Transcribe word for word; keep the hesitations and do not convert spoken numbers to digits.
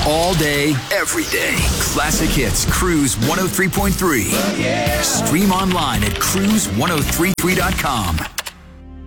All day, every day. Classic Hits, Cruise one oh three point three. Stream online at cruise one oh three three dot com.